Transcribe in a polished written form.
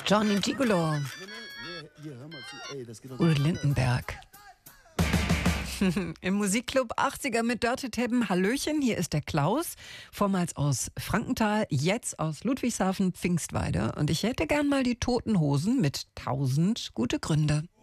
Johnny Gigolo. Hier, hör mal zu. Ey, das geht doch Udo nicht. Lindenberg. Im Musikclub 80er mit Dörte Teppen. Hallöchen, hier ist der Klaus, vormals aus Frankenthal, jetzt aus Ludwigshafen, Pfingstweide. Und ich hätte gern mal die Toten Hosen mit 1000 gute Gründe.